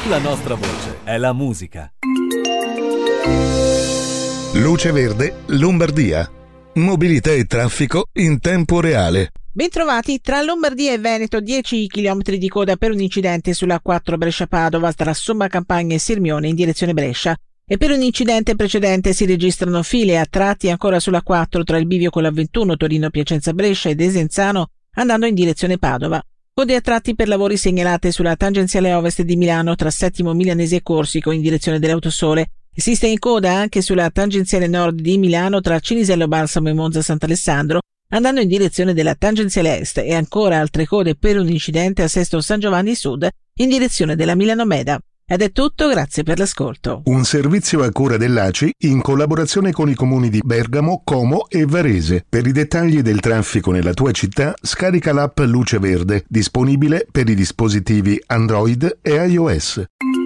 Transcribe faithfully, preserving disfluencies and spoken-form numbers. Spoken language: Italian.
La nostra voce è la musica. Luce Verde, Lombardia. Mobilità e traffico in tempo reale. Bentrovati, tra Lombardia e Veneto dieci chilometri di coda per un incidente sulla quattro Brescia-Padova tra Somma Campagna e Sirmione in direzione Brescia. E per un incidente precedente si registrano file a tratti ancora sulla quattro tra il bivio con la ventuno Torino-Piacenza-Brescia e Desenzano andando in direzione Padova. Code a tratti per lavori segnalate sulla tangenziale ovest di Milano tra Settimo Milanese e Corsico in direzione dell'Autosole. Esiste in coda anche sulla tangenziale nord di Milano tra Cinisello Balsamo e Monza Sant'Alessandro andando in direzione della tangenziale est e ancora altre code per un incidente a Sesto San Giovanni Sud in direzione della Milano Meda. Ed è tutto, grazie per l'ascolto. Un servizio a cura dell'A C I in collaborazione con i comuni di Bergamo, Como e Varese. Per i dettagli del traffico nella tua città, scarica l'app Luce Verde, disponibile per i dispositivi Android e iOS.